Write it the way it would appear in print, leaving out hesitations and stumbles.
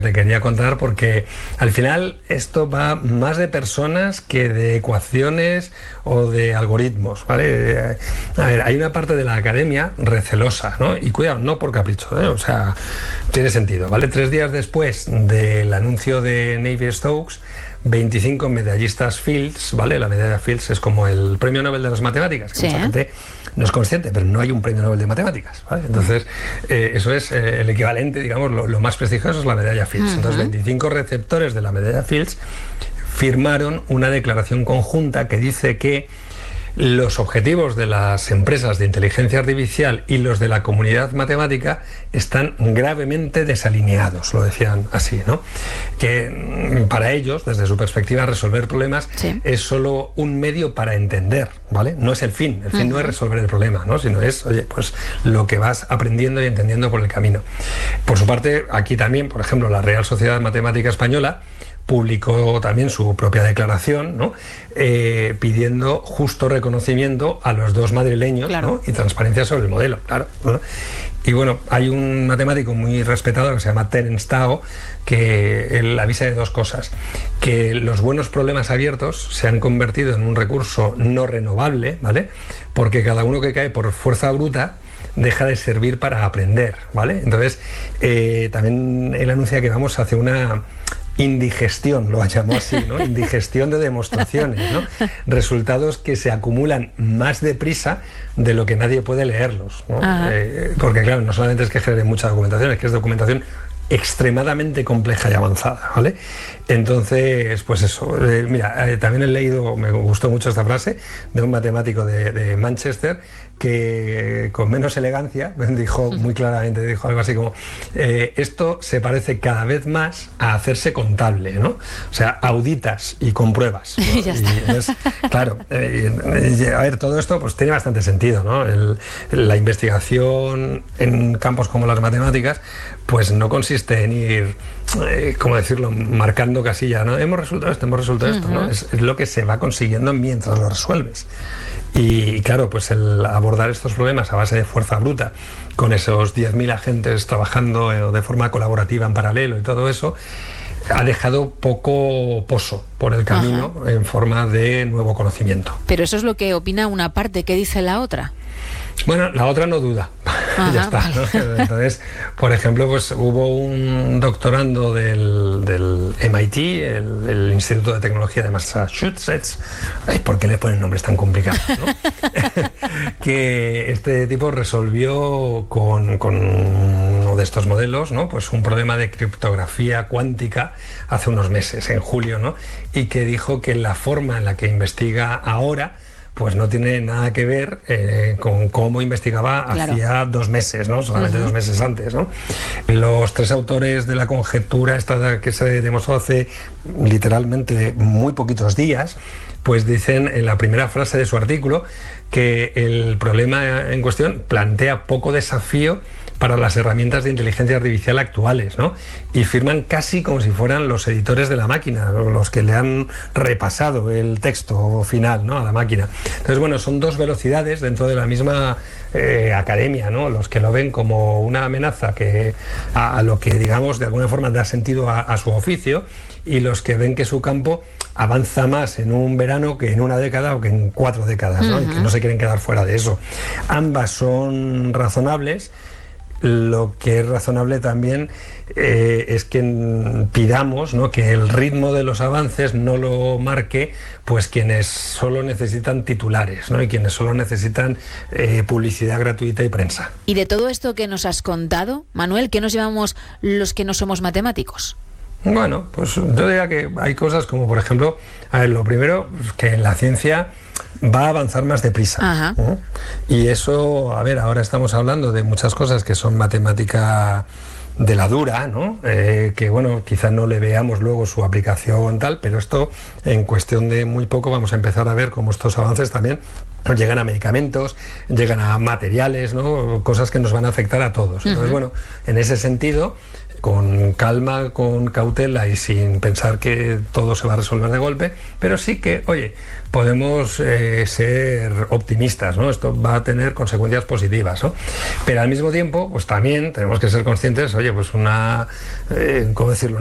Te quería contar porque al final esto va más de personas que de ecuaciones o de algoritmos, ¿vale? A ver, hay una parte de la academia recelosa, ¿no? Y cuidado, no por capricho, ¿eh? O sea, tiene sentido, ¿vale? 3 días después del anuncio de Navier-Stokes, 25 medallistas Fields, ¿vale? La medalla Fields es como el premio Nobel de las matemáticas, que sí, mucha gente no es consciente, pero no hay un premio Nobel de matemáticas, ¿vale? Entonces, eso es el equivalente, digamos, lo más prestigioso es la medalla Fields. Entonces, 25 receptores de la medalla Fields firmaron una declaración conjunta que dice que los objetivos de las empresas de inteligencia artificial y los de la comunidad matemática están gravemente desalineados, lo decían así, ¿no? Que para ellos, desde su perspectiva, resolver problemas es solo un medio para entender, ¿vale? No es el fin no es resolver el problema, ¿no? Sino es, oye, pues lo que vas aprendiendo y entendiendo por el camino. Por su parte, aquí también, por ejemplo, la Real Sociedad Matemática Española publicó también su propia declaración, ¿no? Pidiendo justo reconocimiento a los dos madrileños, claro, ¿no? Y transparencia sobre el modelo, claro, ¿no? Y bueno, hay un matemático muy respetado que se llama Terence Tao, que él avisa de dos cosas: que los buenos problemas abiertos se han convertido en un recurso no renovable, ¿vale? Porque cada uno que cae por fuerza bruta deja de servir para aprender, ¿vale? Entonces, también él anuncia que vamos hacia una indigestión, lo llamó así, ¿no? Indigestión de demostraciones, ¿no? Resultados que se acumulan más deprisa de lo que nadie puede leerlos, ¿no? Porque claro, no solamente es que genere mucha documentación, es que es documentación extremadamente compleja y avanzada, ¿vale? Entonces, pues eso, mira, también he leído, me gustó mucho esta frase de un matemático de Manchester que con menos elegancia dijo muy claramente, dijo algo así como esto se parece cada vez más a hacerse contable, ¿no? O sea, auditas y compruebas, ¿no? Y ya está. Y es, claro, a ver, todo esto pues tiene bastante sentido, ¿no? La investigación en campos como las matemáticas pues no consiste en ir, ¿cómo decirlo?, marcando casilla, ¿no? Hemos resuelto esto, ¿no? Es lo que se va consiguiendo mientras lo resuelves. Y claro, pues el abordar estos problemas a base de fuerza bruta, con esos 10.000 agentes trabajando de forma colaborativa en paralelo y todo eso, ha dejado poco pozo por el camino en forma de nuevo conocimiento. Pero eso es lo que opina una parte. ¿Qué dice la otra? Bueno, la otra no duda. Ya está, ¿no? Entonces, por ejemplo, pues hubo un doctorando del MIT, el Instituto de Tecnología de Massachusetts. Ay, ¿por qué le ponen nombres tan complicados, no? Que este tipo resolvió con uno de estos modelos, ¿no? Pues un problema de criptografía cuántica hace unos meses, en julio, ¿no? Y que dijo que la forma en la que investiga ahora pues no tiene nada que ver con cómo investigaba hacía 2 meses, ¿no? Solamente 2 meses antes, ¿no? Los 3 autores de la conjetura esta que se demostró hace literalmente muy poquitos días, pues dicen en la primera frase de su artículo que el problema en cuestión plantea poco desafío para las herramientas de inteligencia artificial actuales, ¿no? Y firman casi como si fueran los editores de la máquina, los que le han repasado el texto final, ¿no?, a la máquina. Entonces, bueno, son 2 velocidades dentro de la misma academia, ¿no? Los que lo ven como una amenaza que a lo que, digamos, de alguna forma da sentido a su oficio, y los que ven que su campo avanza más en un verano que en una década o que en 4 décadas, ¿no? Y que no se quieren quedar fuera de eso. Ambas son razonables. Lo que es razonable también es que pidamos, ¿no?, que el ritmo de los avances no lo marque pues quienes solo necesitan titulares, ¿no?, y quienes solo necesitan publicidad gratuita y prensa. Y de todo esto que nos has contado, Manuel, ¿qué nos llevamos los que no somos matemáticos? Bueno, pues yo diría que hay cosas como, por ejemplo, a ver, lo primero, que en la ciencia va a avanzar más deprisa. Y eso, a ver, ahora estamos hablando de muchas cosas que son matemática de la dura, ¿no? Que bueno, quizás no le veamos luego su aplicación tal, pero esto en cuestión de muy poco vamos a empezar a ver cómo estos avances también llegan a medicamentos, llegan a materiales, ¿no? Cosas que nos van a afectar a todos. Entonces, bueno, en ese sentido, con calma, con cautela y sin pensar que todo se va a resolver de golpe, pero sí que, oye, podemos ser optimistas, ¿no? Esto va a tener consecuencias positivas, ¿no? Pero al mismo tiempo, pues también tenemos que ser conscientes, oye, pues ¿cómo decirlo?